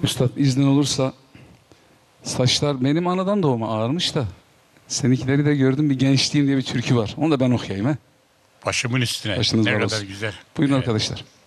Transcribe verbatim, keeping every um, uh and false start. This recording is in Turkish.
Üstad iznin olursa, saçlar benim anadan doğma ağarmış da seninkileri de gördüm, bir gençliğim diye bir türkü var. Onu da ben okuyayım, he. Başımın üstüne. Başınız Ne var kadar olsun. güzel. Buyurun Evet. arkadaşlar.